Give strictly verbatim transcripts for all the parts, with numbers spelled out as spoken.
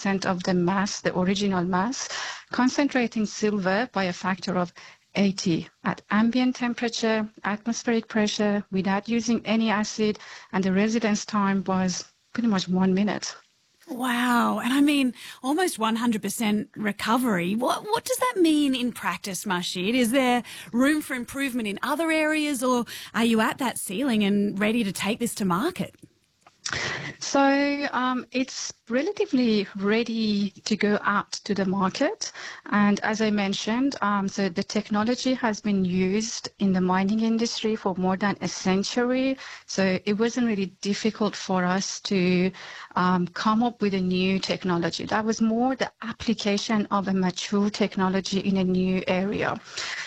percent of the mass, the original mass, concentrating silver by a factor of eighty at ambient temperature, atmospheric pressure, without using any acid, and the residence time was pretty much one minute. Wow. And I mean, almost one hundred percent recovery. What what does that mean in practice, Masheed? Is there room for improvement in other areas, or are you at that ceiling and ready to take this to market? So um, it's relatively ready to go out to the market. And as I mentioned, um, so the technology has been used in the mining industry for more than a century. So it wasn't really difficult for us to um, come up with a new technology. That was more the application of a mature technology in a new area.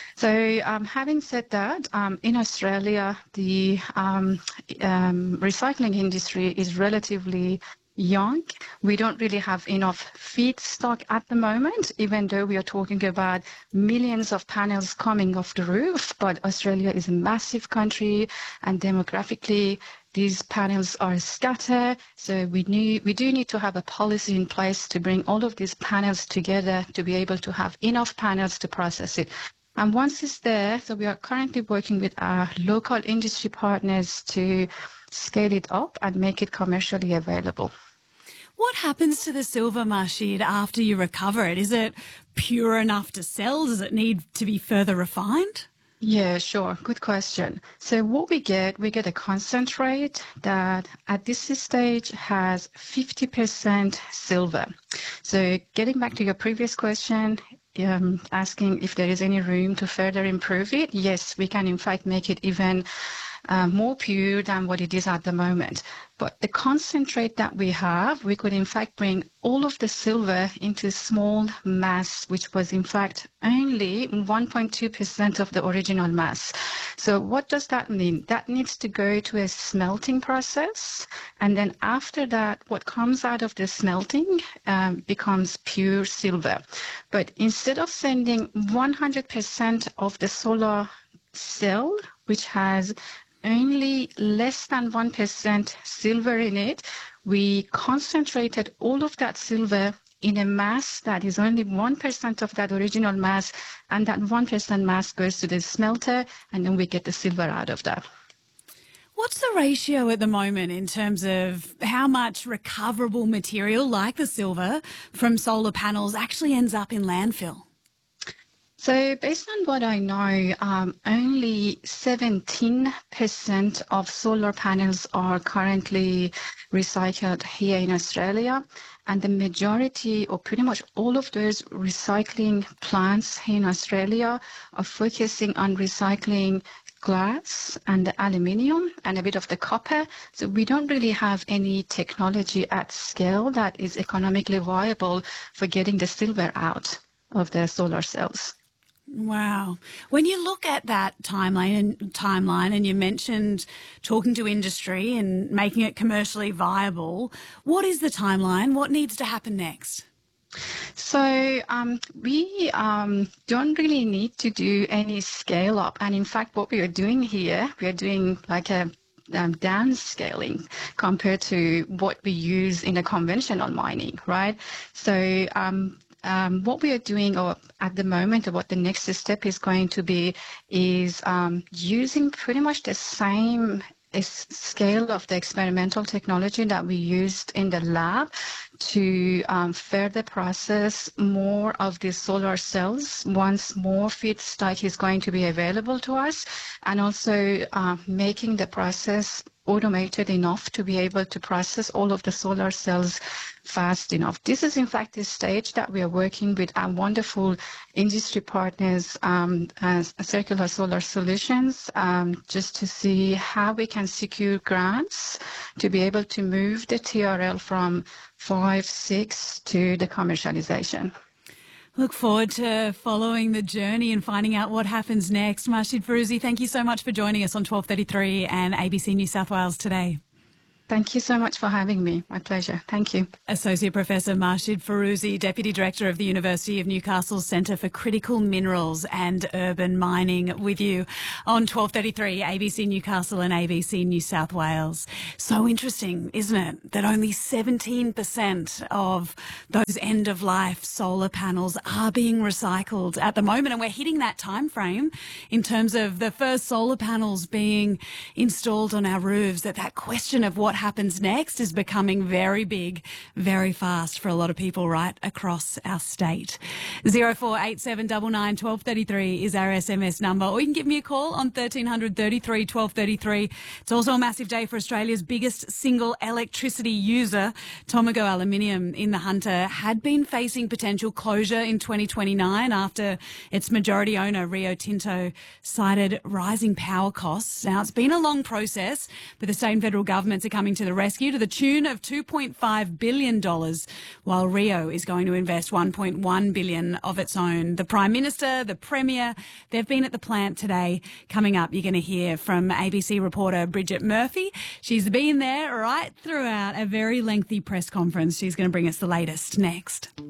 So um, having said that, um, in Australia, the um, um, recycling industry is relatively young. We don't really have enough feedstock at the moment, even though we are talking about millions of panels coming off the roof. But Australia is a massive country, and demographically, these panels are scattered. So we need, we do need to have a policy in place to bring all of these panels together to be able to have enough panels to process it. And once it's there, so we are currently working with our local industry partners to scale it up and make it commercially available. What happens to the silver, Masheed, after you recover it? Is it pure enough to sell? Does it need to be further refined? Yeah, sure. Good question. So what we get, we get a concentrate that at this stage has fifty percent silver. So getting back to your previous question, um, asking if there is any room to further improve it, yes, we can in fact make it even uh, more pure than what it is at the moment. But the concentrate that we have, we could in fact bring all of the silver into small mass, which was in fact only one point two percent of the original mass. So what does that mean? That needs to go to a smelting process. And then after that, what comes out of the smelting um, becomes pure silver. But instead of sending one hundred percent of the solar cell, which has only less than one percent silver in it, we concentrated all of that silver in a mass that is only one percent of that original mass, and that one percent mass goes to the smelter, and then we get the silver out of that. What's the ratio at the moment in terms of how much recoverable material like the silver from solar panels actually ends up in landfill? So based on what I know, um, only seventeen percent of solar panels are currently recycled here in Australia. And the majority, or pretty much all of those recycling plants here in Australia are focusing on recycling glass and the aluminium and a bit of the copper. So we don't really have any technology at scale that is economically viable for getting the silver out of the solar cells. Wow. When you look at that timeline and timeline, and you mentioned talking to industry and making it commercially viable, what is the timeline? What needs to happen next? So um, we um, don't really need to do any scale up. And in fact, what we are doing here, we are doing like a Um, downscaling compared to what we use in a conventional mining, right? So um, um, what we are doing or at the moment, or what the next step is going to be, is um, using pretty much the same scale of the experimental technology that we used in the lab to um, further process more of the solar cells once more feedstock is going to be available to us, and also uh, making the process automated enough to be able to process all of the solar cells fast enough. This is in fact the stage that we are working with our wonderful industry partners, um, as Circular Solar Solutions, um, just to see how we can secure grants to be able to move the T R L from five, six to the commercialization. Look forward to following the journey and finding out what happens next. Masheed Firouzi, thank you so much for joining us on twelve thirty-three and A B C New South Wales today. Thank you so much for having me. My pleasure. Thank you. Associate Professor Marshid Forouzhi, Deputy Director of the University of Newcastle's Centre for Critical Minerals and Urban Mining, with you on twelve thirty-three A B C Newcastle and A B C New South Wales. So interesting, isn't it, that only seventeen percent of those end-of-life solar panels are being recycled at the moment, and we're hitting that time frame in terms of the first solar panels being installed on our roofs, that that question of what happens next is becoming very big, very fast for a lot of people right across our state. zero four eight seven nine nine one two three three is our S M S number, or you can give me a call on thirteen hundred thirty-three twelve thirty-three. It's also a massive day for Australia's biggest single electricity user. Tomago Aluminium in the Hunter had been facing potential closure in twenty twenty-nine after its majority owner Rio Tinto cited rising power costs. Now, it's been a long process, but the state and federal governments are coming to the rescue to the tune of two point five billion dollars, while Rio is going to invest one point one billion dollars of its own. The Prime Minister, the Premier, they've been at the plant today. Coming up, you're going to hear from A B C reporter Bridget Murphy. She's been there right throughout a very lengthy press conference. She's going to bring us the latest next.